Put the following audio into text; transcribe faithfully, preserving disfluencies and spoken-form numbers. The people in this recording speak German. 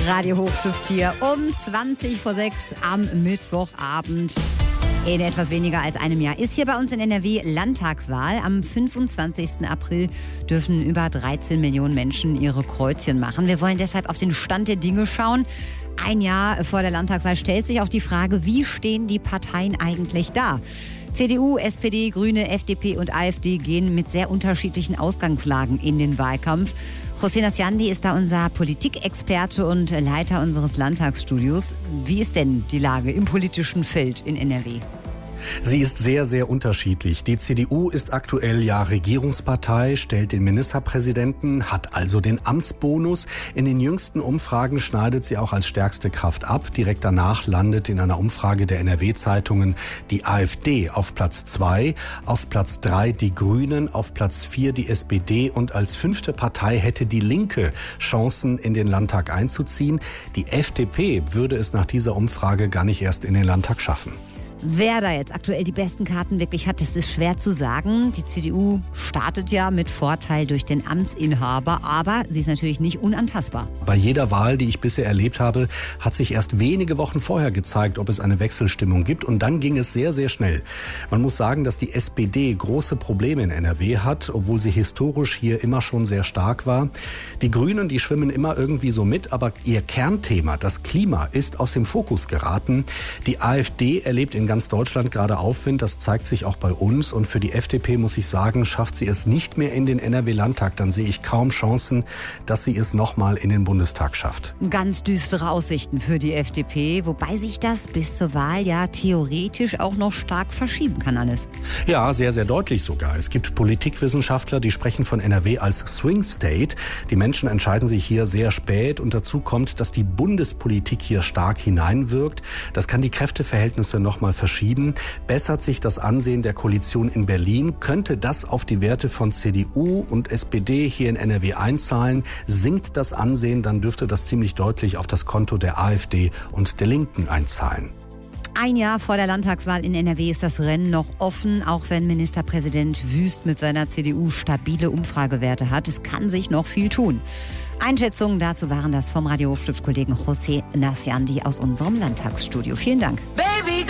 Radio Hochstift hier um zwanzig vor sechs am Mittwochabend. In etwas weniger als einem Jahr ist hier bei uns in N R W Landtagswahl. Am fünfundzwanzigsten April dürfen über dreizehn Millionen Menschen ihre Kreuzchen machen. Wir wollen deshalb auf den Stand der Dinge schauen. Ein Jahr vor der Landtagswahl stellt sich auch die Frage, wie stehen die Parteien eigentlich da? C D U, S P D, Grüne, F D P und A f D gehen mit sehr unterschiedlichen Ausgangslagen in den Wahlkampf. José Nasciandi ist da unser Politikexperte und Leiter unseres Landtagsstudios. Wie ist denn die Lage im politischen Feld in N R W? Sie ist sehr, sehr unterschiedlich. Die C D U ist aktuell ja Regierungspartei, stellt den Ministerpräsidenten, hat also den Amtsbonus. In den jüngsten Umfragen schneidet sie auch als stärkste Kraft ab. Direkt danach landet in einer Umfrage der N R W-Zeitungen die A f D auf Platz zwei, auf Platz drei die Grünen, auf Platz vier die S P D und als fünfte Partei hätte die Linke Chancen, in den Landtag einzuziehen. Die F D P würde es nach dieser Umfrage gar nicht erst in den Landtag schaffen. Wer da jetzt aktuell die besten Karten wirklich hat, das ist schwer zu sagen. Die C D U startet ja mit Vorteil durch den Amtsinhaber, aber sie ist natürlich nicht unantastbar. Bei jeder Wahl, die ich bisher erlebt habe, hat sich erst wenige Wochen vorher gezeigt, ob es eine Wechselstimmung gibt und dann ging es sehr, sehr schnell. Man muss sagen, dass die S P D große Probleme in N R W hat, obwohl sie historisch hier immer schon sehr stark war. Die Grünen, die schwimmen immer irgendwie so mit, aber ihr Kernthema, das Klima, ist aus dem Fokus geraten. Die A f D erlebt in ganz Deutschland gerade Aufwind, das zeigt sich auch bei uns. Und für die F D P, muss ich sagen, schafft sie es nicht mehr in den N R W-Landtag. Dann sehe ich kaum Chancen, dass sie es nochmal in den Bundestag schafft. Ganz düstere Aussichten für die F D P, wobei sich das bis zur Wahl ja theoretisch auch noch stark verschieben kann alles. Ja, sehr, sehr deutlich sogar. Es gibt Politikwissenschaftler, die sprechen von N R W als Swing State. Die Menschen entscheiden sich hier sehr spät und dazu kommt, dass die Bundespolitik hier stark hineinwirkt. Das kann die Kräfteverhältnisse nochmal verschieben. Bessert sich das Ansehen der Koalition in Berlin, könnte das auf die Werte von C D U und S P D hier in N R W einzahlen. Sinkt das Ansehen, dann dürfte das ziemlich deutlich auf das Konto der A f D und der Linken einzahlen. Ein Jahr vor der Landtagswahl in N R W ist das Rennen noch offen, auch wenn Ministerpräsident Wüst mit seiner C D U stabile Umfragewerte hat. Es kann sich noch viel tun. Einschätzungen dazu waren das vom Radio Hochstift-Kollegen José Nasciandi aus unserem Landtagsstudio. Vielen Dank. Baby.